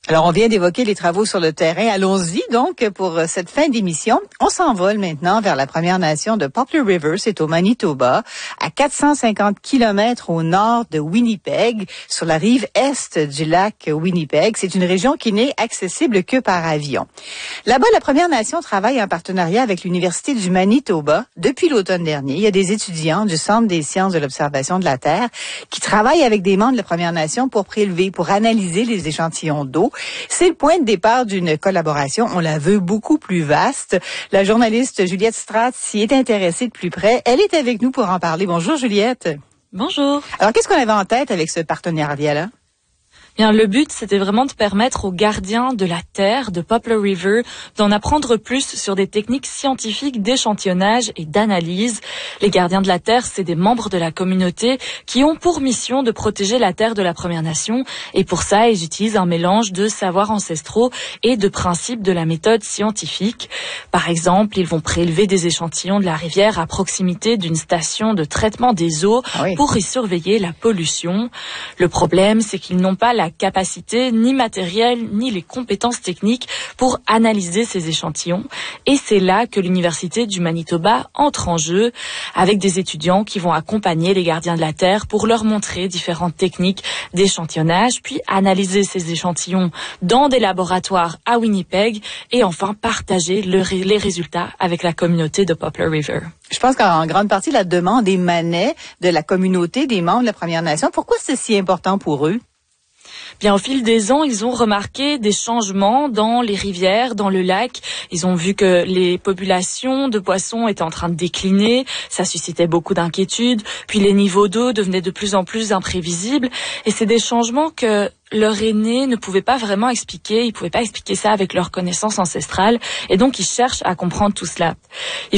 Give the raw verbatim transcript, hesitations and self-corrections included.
Alors, on vient d'évoquer les travaux sur le terrain. Allons-y donc pour cette fin d'émission. On s'envole maintenant vers la Première Nation de Poplar River. C'est au Manitoba, à quatre cent cinquante kilomètres au nord de Winnipeg, sur la rive est du lac Winnipeg. C'est une région qui n'est accessible que par avion. Là-bas, la Première Nation travaille en partenariat avec l'Université du Manitoba depuis l'automne dernier. Il y a des étudiants du Centre des sciences de l'observation de la Terre qui travaillent avec des membres de la Première Nation pour prélever, pour analyser les échantillons d'eau. C'est le point de départ d'une collaboration, on la veut beaucoup plus vaste. La journaliste Juliette Straat s'y est intéressée de plus près. Elle est avec nous pour en parler. Bonjour Juliette. Bonjour. Alors, qu'est-ce qu'on avait en tête avec ce partenariat-là? Bien, le but, c'était vraiment de permettre aux gardiens de la Terre, de Poplar River, d'en apprendre plus sur des techniques scientifiques d'échantillonnage et d'analyse. Les gardiens de la Terre, c'est des membres de la communauté qui ont pour mission de protéger la Terre de la Première Nation. Et pour ça, ils utilisent un mélange de savoirs ancestraux et de principes de la méthode scientifique. Par exemple, ils vont prélever des échantillons de la rivière à proximité d'une station de traitement des eaux ah oui. pour y surveiller la pollution. Le problème, c'est qu'ils n'ont pas la la capacité, ni matérielle, ni les compétences techniques pour analyser ces échantillons. Et c'est là que l'Université du Manitoba entre en jeu, avec des étudiants qui vont accompagner les gardiens de la Terre pour leur montrer différentes techniques d'échantillonnage, puis analyser ces échantillons dans des laboratoires à Winnipeg et enfin partager le, les résultats avec la communauté de Poplar River. Je pense qu'en grande partie, la demande émanait de la communauté des membres de la Première Nation. Pourquoi c'est si important pour eux? Bien, au fil des ans, ils ont remarqué des changements dans les rivières, dans le lac. Ils ont vu que les populations de poissons étaient en train de décliner. Ça suscitait beaucoup d'inquiétudes. Puis les niveaux d'eau devenaient de plus en plus imprévisibles. Et c'est des changements que leurs aînés ne pouvaient pas vraiment expliquer. Ils pouvaient pas expliquer ça avec leurs connaissances ancestrales. Et donc, ils cherchent à comprendre tout cela.